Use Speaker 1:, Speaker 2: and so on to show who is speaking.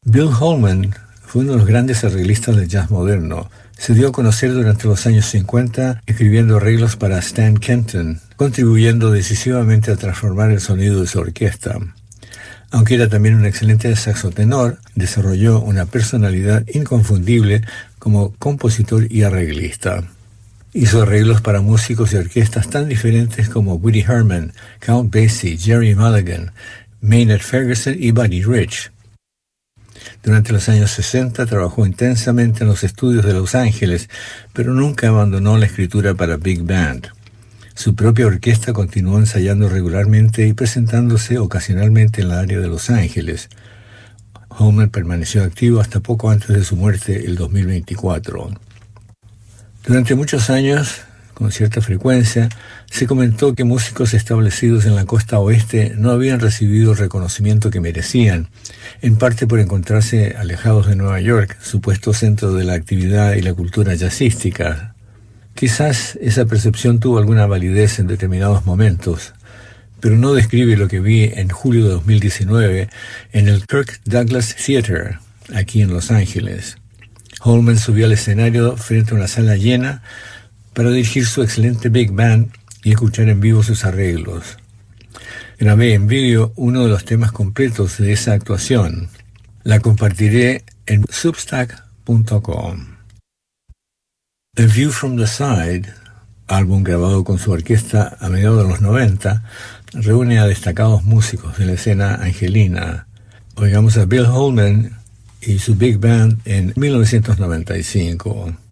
Speaker 1: Bill Holman fue uno de los grandes arreglistas del jazz moderno. Se dio a conocer durante los años 50 escribiendo arreglos para Stan Kenton, contribuyendo decisivamente a transformar el sonido de su orquesta. Aunque era también un excelente saxotenor, desarrolló una personalidad inconfundible como compositor y arreglista. Hizo arreglos para músicos y orquestas tan diferentes como Woody Herman, Count Basie, Jerry Mulligan, Maynard Ferguson y Buddy Rich. Durante los años 60 trabajó intensamente en los estudios de Los Ángeles, pero nunca abandonó la escritura para Big Band. Su propia orquesta continuó ensayando regularmente y presentándose ocasionalmente en la área de Los Ángeles. Holman permaneció activo hasta poco antes de su muerte el 2024. Durante muchos años, con cierta frecuencia, se comentó que músicos establecidos en la costa oeste no habían recibido el reconocimiento que merecían, en parte por encontrarse alejados de Nueva York, supuesto centro de la actividad y la cultura jazzística. Quizás esa percepción tuvo alguna validez en determinados momentos, pero no describe lo que vi en julio de 2019 en el Kirk Douglas Theater, aquí en Los Ángeles. Holman subió al escenario frente a una sala llena para dirigir su excelente Big Band y escuchar en vivo sus arreglos. Grabé en vídeo uno de los temas completos de esa actuación. La compartiré en substack.com. A View from the Side, álbum grabado con su orquesta a mediados de los 90, reúne a destacados músicos de la escena angelina. Oigamos a Bill Holman y su Big Band en 1995.